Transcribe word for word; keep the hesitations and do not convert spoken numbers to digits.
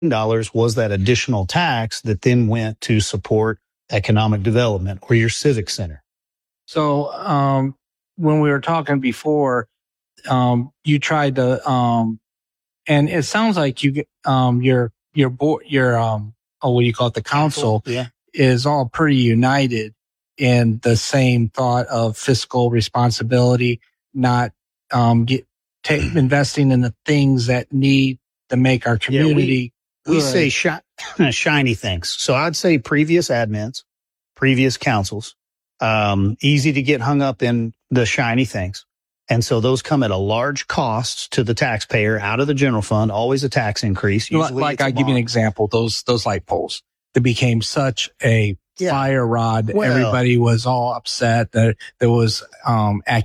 dollars was that additional tax that then went to support economic development or your civic center. So, um, when we were talking before, um, you tried to, um, and it sounds like you, um, your, your board, your, um, oh, what do you call it? The council Yeah. is all pretty united in the same thought of fiscal responsibility, not, um, get, take, investing in the things that need to make our community. Yeah, we, we say shi- shiny things. So I'd say previous admins, previous councils, um, easy to get hung up in the shiny things. And so those come at a large cost to the taxpayer out of the general fund, always a tax increase. Usually like I give you an example, those, those light poles that became such a yeah. fire rod. Well, everybody was all upset that there was, um,